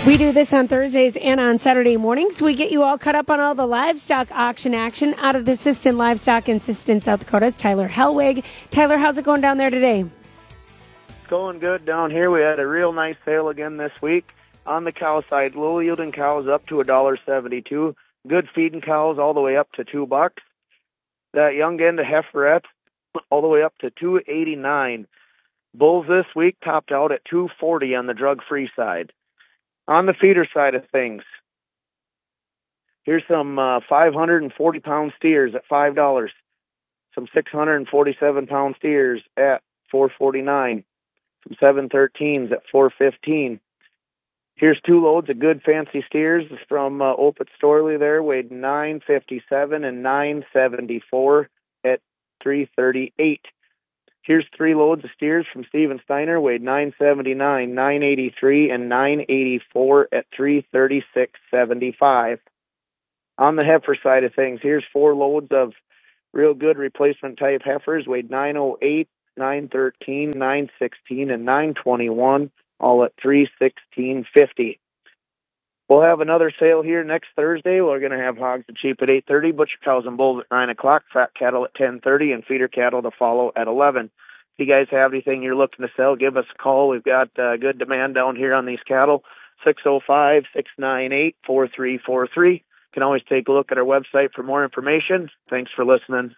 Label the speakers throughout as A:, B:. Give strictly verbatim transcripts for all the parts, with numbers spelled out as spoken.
A: We do this on Thursdays and on Saturday mornings. We get you all caught up on all the livestock auction action out of the Siston Livestock in Siston, South Dakota's Tyler Hellwig. Tyler, how's it going down there today?
B: It's going good down here. We had a real nice sale again this week. On the cow side, low-yielding cows up to one dollar seventy-two. Good feeding cows all the way up to two bucks. That young end of heiferettes all the way up to two eighty-nine. Bulls this week topped out at two forty on the drug-free side. On the feeder side of things, here's some uh, five hundred forty pound steers at five dollars. Some six hundred forty-seven pound steers at four forty-nine. Some seven thirteens at four fifteen. Here's two loads of good fancy steers from uh, Opitz Storley there, weighed nine fifty-seven and nine seventy-four at three thirty-eight. Here's three loads of steers from Steven Steiner, weighed nine seventy-nine, nine eighty-three, and nine eighty-four at three thirty-six seventy-five. On the heifer side of things, here's four loads of real good replacement type heifers, weighed nine oh eight, nine thirteen, nine sixteen, and nine twenty-one, all at three sixteen fifty. We'll have another sale here next Thursday. We're going to have hogs and sheep at eight thirty, butcher cows and bulls at nine o'clock, fat cattle at ten thirty, and feeder cattle to follow at eleven. If you guys have anything you're looking to sell, give us a call. We've got uh, good demand down here on these cattle, six oh five, six nine eight, four three four three. You can always take a look at our website for more information. Thanks for listening.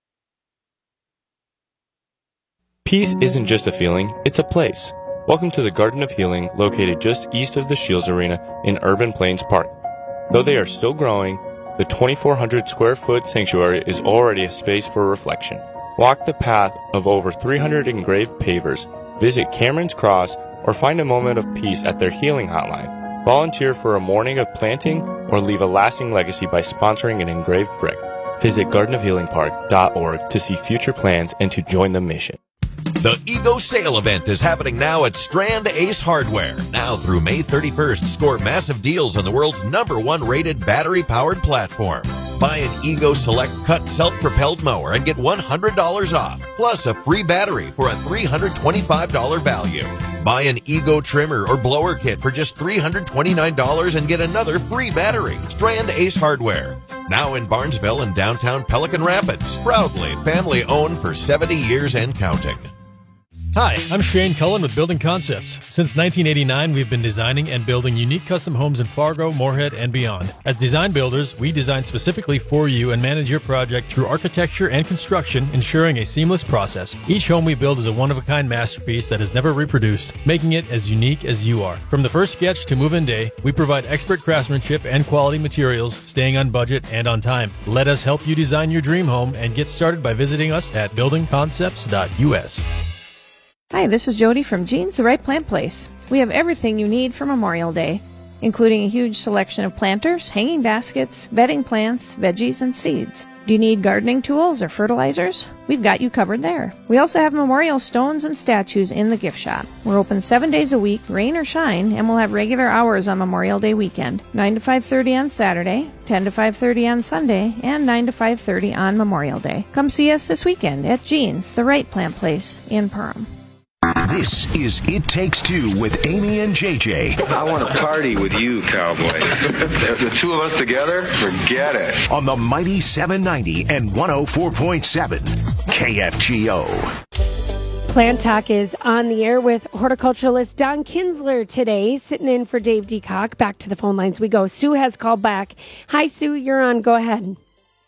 C: Peace isn't just a feeling, it's a place. Welcome to the Garden of Healing, located just east of the Shields Arena in Urban Plains Park. Though they are still growing, the twenty-four hundred square foot sanctuary is already a space for reflection. Walk the path of over three hundred engraved pavers, visit Cameron's Cross, or find a moment of peace at their healing hotline. Volunteer for a morning of planting or leave a lasting legacy by sponsoring an engraved brick. Visit garden of healing park dot org to see future plans and to join the mission.
D: The Ego Sale event is happening now at Strand Ace Hardware. Now through May thirty-first, score massive deals on the world's number one rated battery-powered platform. Buy an Ego Select Cut self-propelled mower and get one hundred dollars off, plus a free battery for a three hundred twenty-five dollars value. Buy an Ego trimmer or blower kit for just three hundred twenty-nine dollars and get another free battery. Strand Ace Hardware. Now in Barnesville and downtown Pelican Rapids. Proudly family-owned for seventy years and counting.
E: Hi, I'm Shane Cullen with Building Concepts. Since nineteen eighty-nine, we've been designing and building unique custom homes in Fargo, Moorhead, and beyond. As design builders, we design specifically for you and manage your project through architecture and construction, ensuring a seamless process. Each home we build is a one-of-a-kind masterpiece that is never reproduced, making it as unique as you are. From the first sketch to move-in day, we provide expert craftsmanship and quality materials, staying on budget and on time. Let us help you design your dream home and get started by visiting us at building concepts dot u s.
F: Hi, this is Jody from Jean's The Right Plant Place. We have everything you need for Memorial Day, including a huge selection of planters, hanging baskets, bedding plants, veggies, and seeds. Do you need gardening tools or fertilizers? We've got you covered there. We also have memorial stones and statues in the gift shop. We're open seven days a week, rain or shine, and we'll have regular hours on Memorial Day weekend, nine to five thirty on Saturday, ten to five thirty on Sunday, and nine to five thirty on Memorial Day. Come see us this weekend at Jean's The Right Plant Place in Perham.
G: This is It Takes Two with Amy and J J.
H: I want to party with you, cowboy. The two of us together, forget it.
G: On the mighty seven ninety and one oh four point seven K F G O.
A: Plant Talk is on the air with horticulturalist Don Kinsler today, sitting in for Dave Deacock. Back to the phone lines we go. Sue has called back. Hi, Sue, you're on. Go ahead.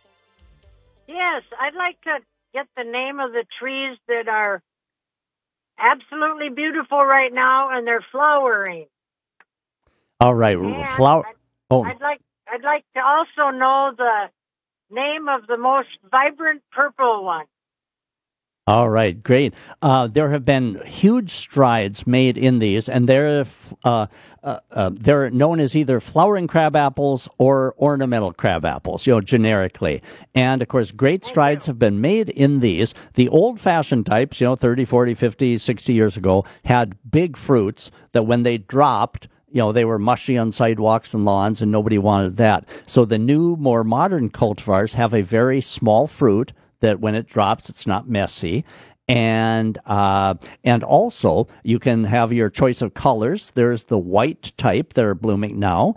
I: Yes, I'd like to get the name of the trees that are absolutely beautiful right now, and they're flowering.
J: All right,
I: and
J: flower.
I: I'd,
J: oh,
I: I'd like I'd like to also know the name of the most vibrant purple one.
J: All right, great. Uh, there have been huge strides made in these, and they're uh, uh, uh, they're known as either flowering crab apples or ornamental crab apples, you know, generically. And, of course, great strides have been made in these. The old-fashioned types, you know, thirty, forty, fifty, sixty years ago, had big fruits that when they dropped, you know, they were mushy on sidewalks and lawns, and nobody wanted that. So the new, more modern cultivars have a very small fruit that when it drops, it's not messy. And uh, and also you can have your choice of colors. There's the white type that are blooming now.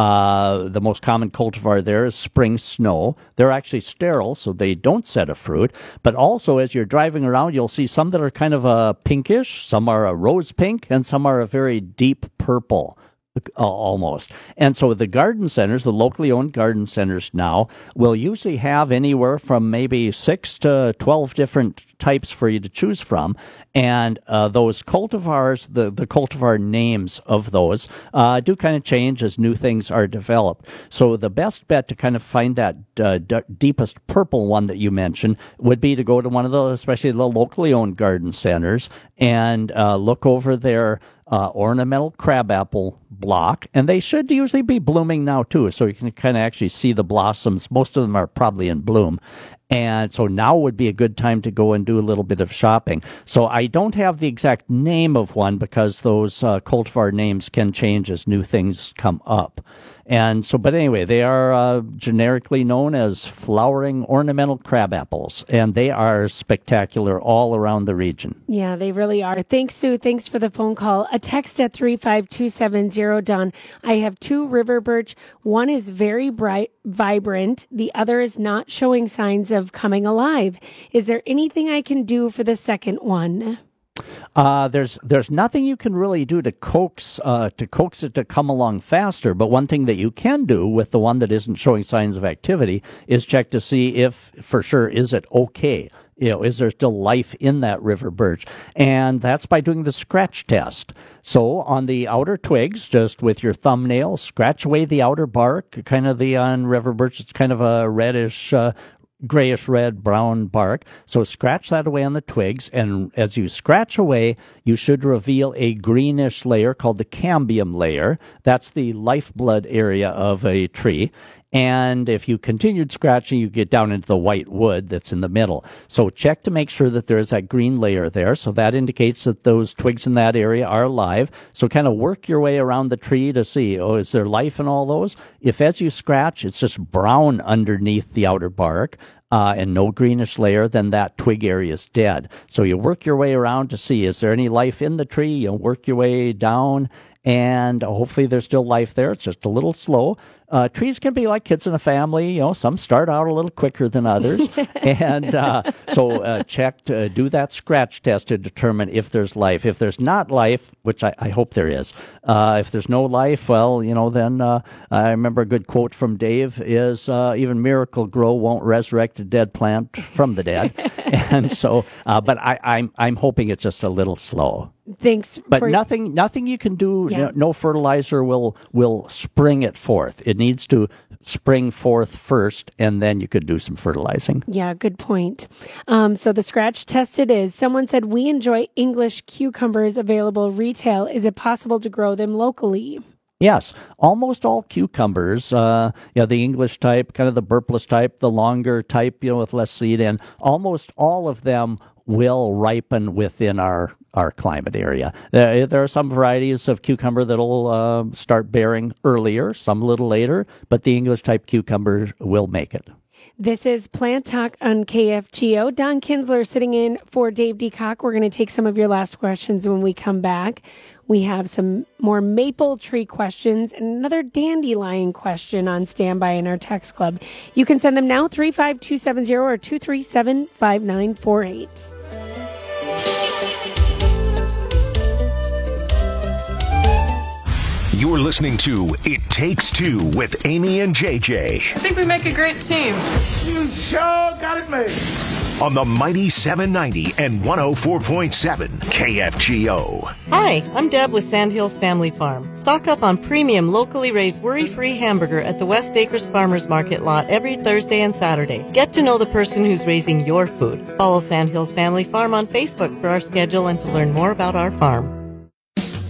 J: Uh, the most common cultivar there is Spring Snow. They're actually sterile, so they don't set a fruit. But also, as you're driving around, you'll see some that are kind of a pinkish, some are a rose pink, and some are a very deep purple. Uh, almost. And so the garden centers, the locally owned garden centers now, will usually have anywhere from maybe six to twelve different types for you to choose from. And uh, those cultivars, the, the cultivar names of those, uh, do kind of change as new things are developed. So the best bet to kind of find that uh, d- deepest purple one that you mentioned would be to go to one of the, especially the locally owned garden centers, and uh, look over their Uh, ornamental crabapple block, and they should usually be blooming now too, so you can kind of actually see the blossoms. Most of them are probably in bloom, and so now would be a good time to go and do a little bit of shopping. So I don't have the exact name of one because those uh, cultivar names can change as new things come up. And so, but anyway, they are uh, generically known as flowering ornamental crabapples, and they are spectacular all around the region.
A: Yeah, they really are. Thanks, Sue. Thanks for the phone call. A text at three five two seven zero, Don. I have two river birch. One is very bright, vibrant. The other is not showing signs of coming alive. Is there anything I can do for the second one?
J: Uh, there's there's nothing you can really do to coax uh, to coax it to come along faster. But one thing that you can do with the one that isn't showing signs of activity is check to see if for sure is it okay. You know, is there still life in that river birch? And that's by doing the scratch test. So on the outer twigs, just with your thumbnail, scratch away the outer bark. Kind of the on river birch, it's kind of a reddish. Uh, grayish red brown bark. So scratch that away on the twigs, and as you scratch away, you should reveal a greenish layer called the cambium layer. That's the lifeblood area of a tree. And if you continued scratching, you get down into the white wood that's in the middle. So check to make sure that there's that green layer there. So that indicates that those twigs in that area are alive. So kind of work your way around the tree to see, oh, is there life in all those? If as you scratch, it's just brown underneath the outer bark, Uh, and no greenish layer, then that twig area is dead. So you work your way around to see, is there any life in the tree? You work your way down, and hopefully there's still life there. It's just a little slow. Uh, trees can be like kids in a family. You know, some start out a little quicker than others. and uh, so uh, check to uh, do that scratch test to determine if there's life. If there's not life, which I, I hope there is, uh, if there's no life, well, you know, then uh, I remember a good quote from Dave is, uh, even Miracle Grow won't resurrect a dead plant from the dead. and so, uh, but I, I'm I'm hoping it's just a little slow.
A: Thanks.
J: But
A: for...
J: nothing nothing you can do,
A: yeah.
J: no, no fertilizer will will spring it forth. It needs to spring forth first, and then you could do some fertilizing.
A: Yeah, good point. Um, so the scratch test it is. Someone said, we enjoy English cucumbers available retail. Is it possible to grow them locally?
J: Yes, almost all cucumbers, uh, you know, the English type, kind of the burpless type, the longer type, you know, with less seed in, almost all of them will ripen within our, our climate area. There, there are some varieties of cucumber that'll uh, start bearing earlier, some a little later, but the English type cucumber will make it.
A: This is Plant Talk on K F G O. Don Kinsler sitting in for Dave DeCock. We're going to take some of your last questions when we come back. We have some more maple tree questions and another dandelion question on standby in our text club. You can send them now, three five two seven zero or two three seven, five nine four eight.
G: You're listening to It Takes Two with Amy and J J.
K: I think we make a great team.
G: You sure got it made. On the mighty seven ninety and one oh four point seven K F G O.
L: Hi, I'm Deb with Sandhills Family Farm. Stock up on premium locally raised worry-free hamburger at the West Acres Farmers Market lot every Thursday and Saturday. Get to know the person who's raising your food. Follow Sandhills Family Farm on Facebook for our schedule and to learn more about our farm.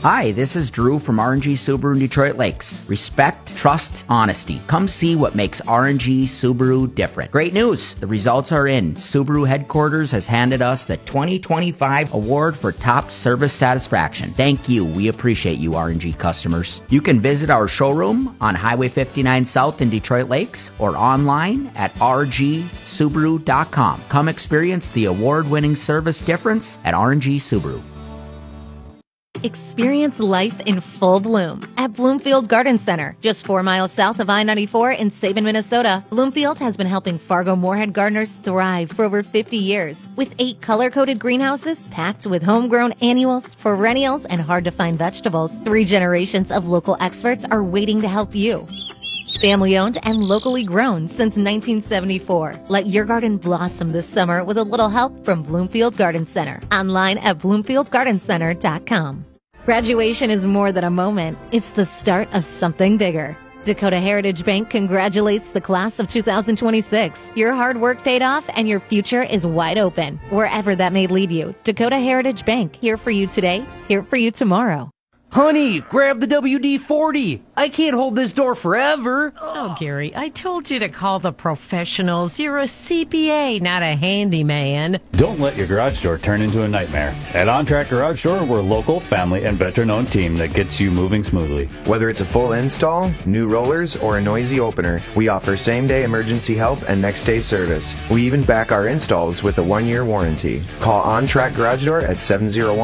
K: Hi, this is Drew from R and G Subaru in Detroit Lakes. Respect, trust, honesty. Come see what makes R and G Subaru different. Great news! The results are in. Subaru headquarters has handed us the twenty twenty-five award for top service satisfaction. Thank you. We appreciate you, R and G customers. You can visit our showroom on Highway fifty-nine South in Detroit Lakes or online at r g subaru dot com. Come experience the award-winning service difference at R and G Subaru.
M: Experience life in full bloom at Bloomfield Garden Center, just four miles south of I ninety-four in Sabin, Minnesota. Bloomfield has been helping Fargo-Moorhead gardeners thrive for over fifty years. With eight color-coded greenhouses packed with homegrown annuals, perennials, and hard-to-find vegetables, three generations of local experts are waiting to help you. Family-owned and locally grown since nineteen seventy-four. Let your garden blossom this summer with a little help from Bloomfield Garden Center. Online at bloomfield garden center dot com. Graduation is more than a moment. It's the start of something bigger. Dakota Heritage Bank congratulates the class of two thousand twenty-six. Your hard work paid off and your future is wide open. Wherever that may lead you, Dakota Heritage Bank, here for you today, here for you tomorrow.
N: Honey, grab the W D forty. I can't hold this door forever.
O: Oh, Gary, I told you to call the professionals. You're a C P A, not a handyman.
P: Don't let your garage door turn into a nightmare. At OnTrack Garage Door, we're a local, family, and veteran-owned team that gets you moving smoothly.
Q: Whether it's a full install, new rollers, or a noisy opener, we offer same-day emergency help and next-day service. We even back our installs with a one-year warranty. Call OnTrack Garage Door at seven oh one